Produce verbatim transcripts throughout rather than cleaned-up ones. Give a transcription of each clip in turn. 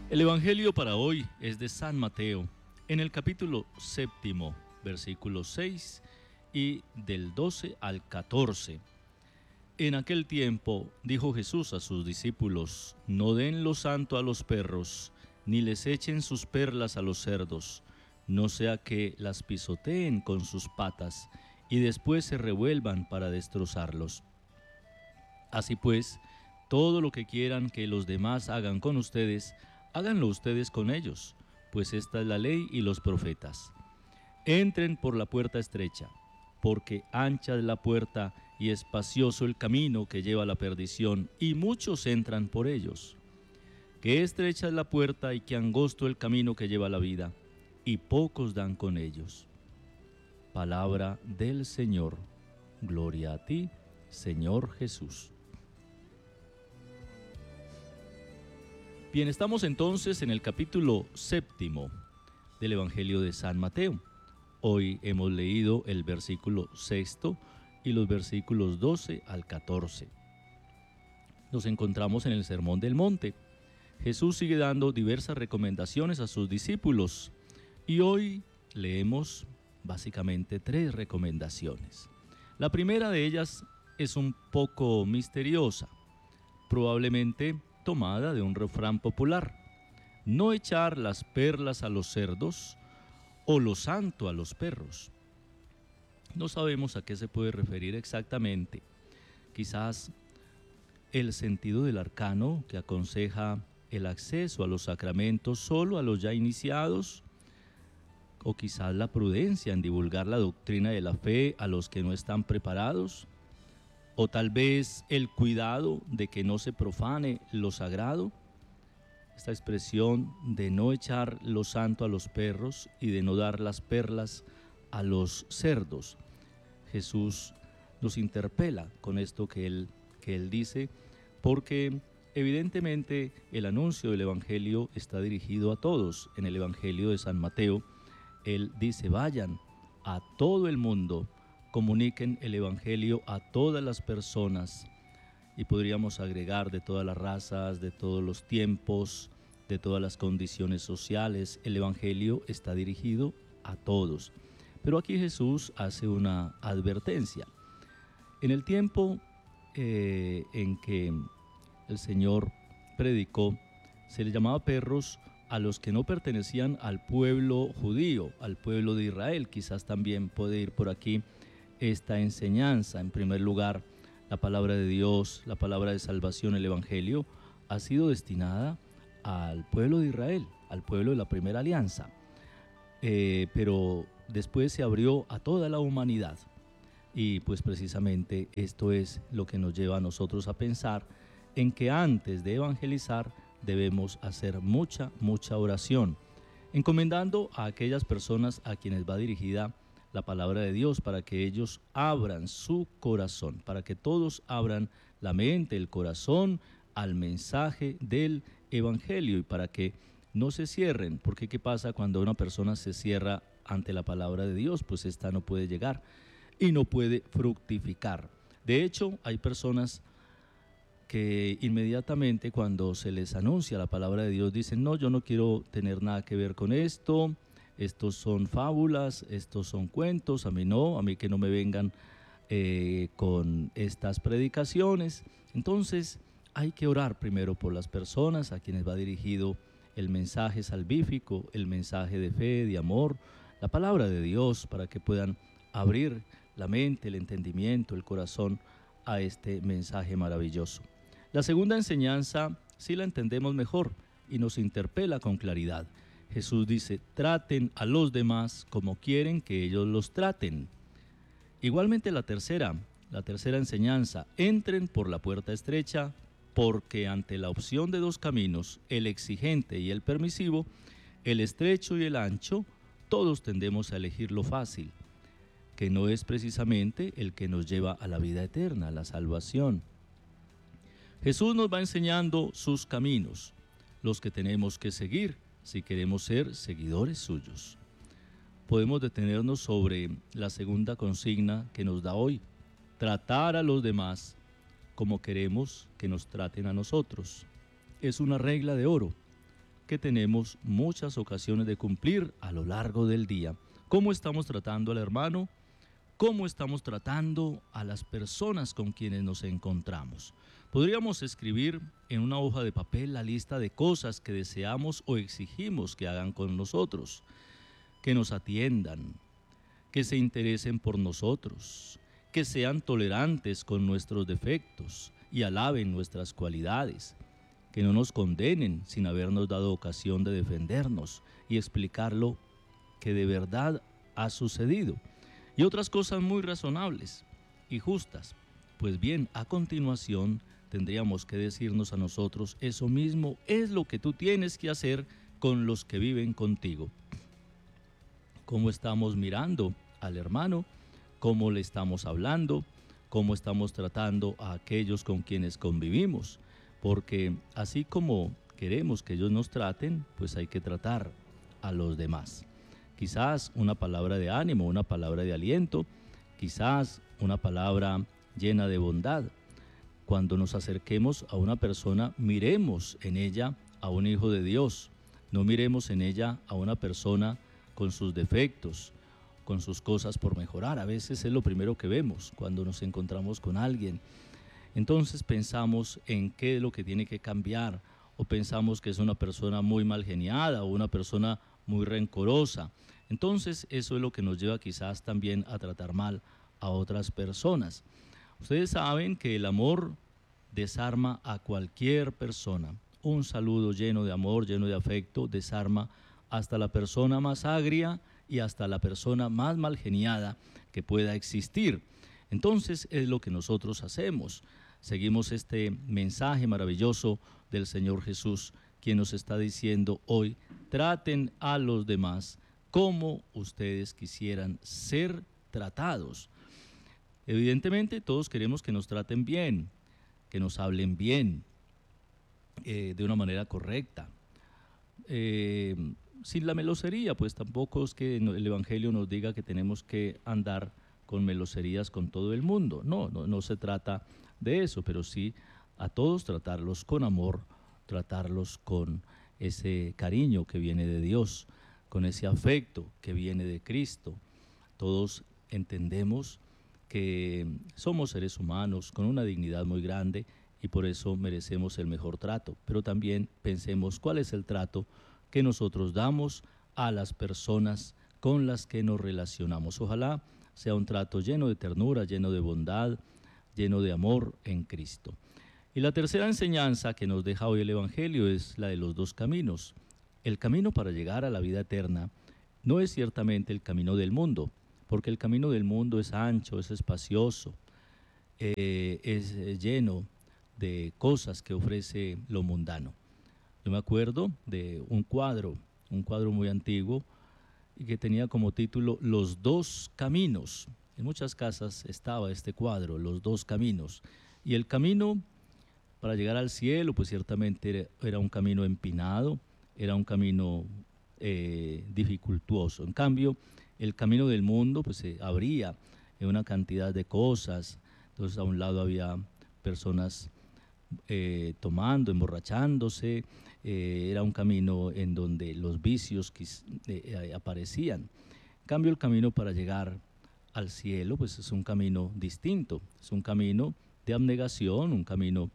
El Evangelio para hoy es de San Mateo, en el capítulo séptimo, versículos seis y del doce al catorce. En aquel tiempo dijo Jesús a sus discípulos: no den lo santo a los perros, ni les echen sus perlas a los cerdos, no sea que las pisoteen con sus patas y después se revuelvan para destrozarlos. Así pues, todo lo que quieran que los demás hagan con ustedes, háganlo ustedes con ellos, pues esta es la ley y los profetas. Entren por la puerta estrecha, porque ancha es la puerta y espacioso el camino que lleva a la perdición, y muchos entran por ellos. Que estrecha es la puerta y que angosto el camino que lleva a la vida, y pocos dan con ellos. Palabra del Señor. Gloria a ti, Señor Jesús. Bien, estamos entonces en el capítulo séptimo del Evangelio de San Mateo. Hoy hemos leído el versículo sexto y los versículos doce al catorce. Nos encontramos en el Sermón del Monte. Jesús sigue dando diversas recomendaciones a sus discípulos y hoy leemos básicamente tres recomendaciones. La primera de ellas es un poco misteriosa, probablemente tomada de un refrán popular: no echar las perlas a los cerdos o lo santo a los perros. No sabemos a qué se puede referir exactamente. Quizás el sentido del arcano que aconseja el acceso a los sacramentos solo a los ya iniciados, o quizás la prudencia en divulgar la doctrina de la fe a los que no están preparados, o tal vez el cuidado de que no se profane lo sagrado. Esta expresión de no echar lo santo a los perros y de no dar las perlas a los cerdos. Jesús nos interpela con esto que él, que él dice, porque evidentemente el anuncio del Evangelio está dirigido a todos. En el Evangelio de San Mateo, él dice: vayan a todo el mundo, comuniquen el Evangelio a todas las personas, y podríamos agregar de todas las razas, de todos los tiempos, de todas las condiciones sociales. El Evangelio está dirigido a todos. Pero aquí Jesús hace una advertencia. En el tiempo eh, en que el Señor predicó, se le llamaba perros a los que no pertenecían al pueblo judío, al pueblo de Israel. Quizás también puede ir por aquí esta enseñanza. En primer lugar, la palabra de Dios, la palabra de salvación, el Evangelio, ha sido destinada al pueblo de Israel, al pueblo de la primera alianza. Eh, pero después se abrió a toda la humanidad. Y pues precisamente esto es lo que nos lleva a nosotros a pensar en que antes de evangelizar debemos hacer mucha, mucha oración, encomendando a aquellas personas a quienes va dirigida la palabra de Dios, para que ellos abran su corazón, para que todos abran la mente, el corazón al mensaje del Evangelio, y para que no se cierren, porque ¿qué pasa cuando una persona se cierra ante la palabra de Dios? Pues esta no puede llegar y no puede fructificar. De hecho, hay personas que inmediatamente cuando se les anuncia la palabra de Dios dicen: no, yo no quiero tener nada que ver con esto, estos son fábulas, estos son cuentos, a mí no, a mí que no me vengan eh, con estas predicaciones. Entonces hay que orar primero por las personas a quienes va dirigido el mensaje salvífico, el mensaje de fe, de amor, la palabra de Dios, para que puedan abrir la mente, el entendimiento, el corazón a este mensaje maravilloso. La segunda enseñanza sí la entendemos mejor y nos interpela con claridad. Jesús dice: traten a los demás como quieren que ellos los traten. Igualmente la tercera, la tercera enseñanza: entren por la puerta estrecha, porque ante la opción de dos caminos, el exigente y el permisivo, el estrecho y el ancho, todos tendemos a elegir lo fácil, que no es precisamente el que nos lleva a la vida eterna, a la salvación. Jesús nos va enseñando sus caminos, los que tenemos que seguir si queremos ser seguidores suyos. Podemos detenernos sobre la segunda consigna que nos da hoy: tratar a los demás como queremos que nos traten a nosotros. Es una regla de oro. que tenemos muchas ocasiones de cumplir a lo largo del día. ¿Cómo estamos tratando al hermano? ¿Cómo estamos tratando a las personas con quienes nos encontramos? Podríamos escribir en una hoja de papel la lista de cosas que deseamos o exigimos que hagan con nosotros, que nos atiendan, que se interesen por nosotros, que sean tolerantes con nuestros defectos y alaben nuestras cualidades, que no nos condenen sin habernos dado ocasión de defendernos y explicar lo que de verdad ha sucedido, y otras cosas muy razonables y justas. Pues bien, a continuación tendríamos que decirnos a nosotros, eso mismo es lo que tú tienes que hacer con los que viven contigo. ¿Cómo estamos mirando al hermano? ¿Cómo le estamos hablando? ¿Cómo estamos tratando a aquellos con quienes convivimos? Porque así como queremos que ellos nos traten, pues hay que tratar a los demás. Quizás una palabra de ánimo, una palabra de aliento, quizás una palabra llena de bondad. Cuando nos acerquemos a una persona, miremos en ella a un hijo de Dios, no miremos en ella a una persona con sus defectos, con sus cosas por mejorar. A veces es lo primero que vemos cuando nos encontramos con alguien. Entonces pensamos en qué es lo que tiene que cambiar, o pensamos que es una persona muy mal geniada o una persona muy rencorosa. Entonces eso es lo que nos lleva quizás también a tratar mal a otras personas. Ustedes saben que el amor desarma a cualquier persona. Un saludo lleno de amor, lleno de afecto, desarma hasta la persona más agria y hasta la persona más malgeniada que pueda existir. Entonces es lo que nosotros hacemos. Seguimos este mensaje maravilloso del Señor Jesús, quien nos está diciendo hoy, traten a los demás como ustedes quisieran ser tratados. Evidentemente todos queremos que nos traten bien, que nos hablen bien, eh, de una manera correcta. Eh, sin la melosería, pues tampoco es que el Evangelio nos diga que tenemos que andar con meloserías con todo el mundo. No, no, no se trata de eso, pero sí a todos tratarlos con amor, tratarlos con ese cariño que viene de Dios, con ese afecto que viene de Cristo. Todos entendemos que somos seres humanos con una dignidad muy grande y por eso merecemos el mejor trato, pero también pensemos cuál es el trato que nosotros damos a las personas con las que nos relacionamos. Ojalá sea un trato lleno de ternura, lleno de bondad, lleno de amor en Cristo. Y la tercera enseñanza que nos deja hoy el Evangelio es la de los dos caminos. El camino para llegar a la vida eterna no es ciertamente el camino del mundo, porque el camino del mundo es ancho, es espacioso, eh, es lleno de cosas que ofrece lo mundano. Yo me acuerdo de un cuadro, un cuadro muy antiguo, y que tenía como título Los dos caminos. En muchas casas estaba este cuadro, Los dos caminos. Y el camino para llegar al cielo, pues ciertamente era, era un camino empinado, era un camino eh, dificultuoso. En cambio, el camino del mundo, pues se abría en una cantidad de cosas. Entonces, a un lado había personas eh, tomando, emborrachándose. Eh, era un camino en donde los vicios eh, aparecían. En cambio, el camino para llegar al cielo, pues es un camino distinto, es un camino de abnegación, un camino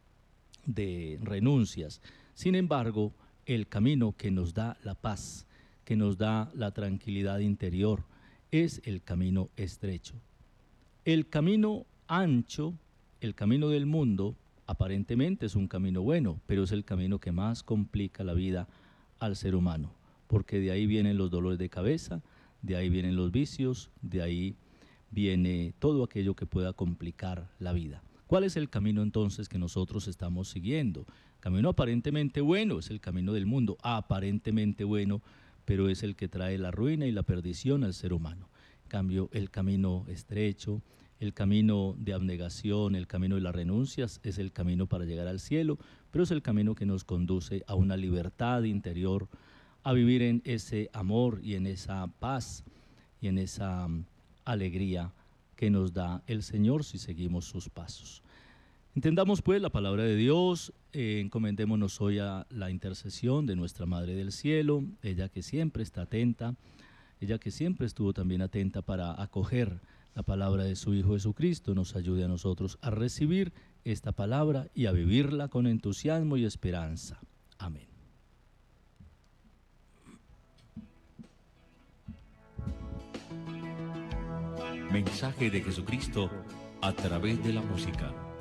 de renuncias. Sin embargo, el camino que nos da la paz, que nos da la tranquilidad interior, es el camino estrecho. El camino ancho, el camino del mundo, aparentemente es un camino bueno, pero es el camino que más complica la vida al ser humano, porque de ahí vienen los dolores de cabeza, de ahí vienen los vicios, de ahí viene todo aquello que pueda complicar la vida. ¿Cuál es el camino entonces que nosotros estamos siguiendo? Camino aparentemente bueno, es el camino del mundo, aparentemente bueno, pero es el que trae la ruina y la perdición al ser humano. En cambio, el camino estrecho, el camino de abnegación, el camino de las renuncias, es el camino para llegar al cielo, pero es el camino que nos conduce a una libertad interior, a vivir en ese amor y en esa paz y en esa um, alegría que nos da el Señor si seguimos sus pasos. Entendamos pues la palabra de Dios, eh, encomendémonos hoy a la intercesión de nuestra Madre del Cielo, ella que siempre está atenta, ella que siempre estuvo también atenta para acoger la palabra de su Hijo Jesucristo, nos ayude a nosotros a recibir esta palabra y a vivirla con entusiasmo y esperanza. Amén. Mensaje de Jesucristo a través de la música.